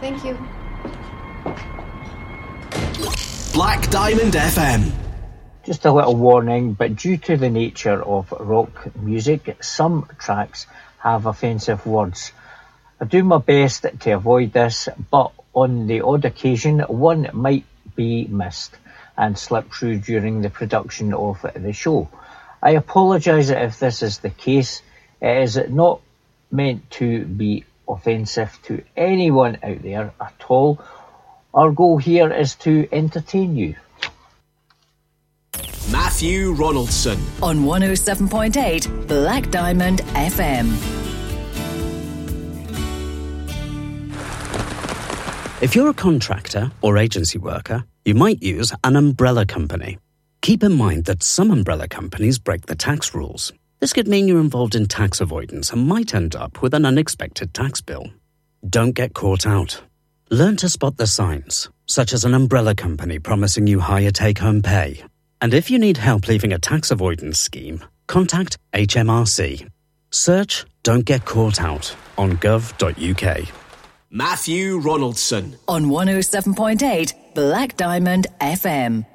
Thank you. Black Diamond FM. Just a little warning, but due to the nature of rock music, some tracks have offensive words. I do my best to avoid this, but on the odd occasion, one might be missed and slip through during the production of the show. I apologise if this is the case. It is not meant to be offensive to anyone out there at all. Our goal here is to entertain you. Matthew Ronaldson on 107.8 Black Diamond FM. If you're a contractor or agency worker, you might use an umbrella company. Keep in mind that some umbrella companies break the tax rules. This could mean you're involved in tax avoidance and might end up with an unexpected tax bill. Don't get caught out. Learn to spot the signs, such as an umbrella company promising you higher take-home pay. And if you need help leaving a tax avoidance scheme, contact HMRC. Search Don't Get Caught Out on gov.uk. Matthew Ronaldson on 107.8 Black Diamond FM.